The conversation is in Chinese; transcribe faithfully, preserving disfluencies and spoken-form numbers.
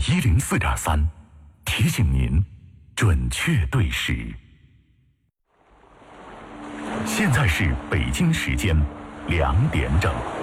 一零四点三，提醒您准确对时。现在是北京时间两点整。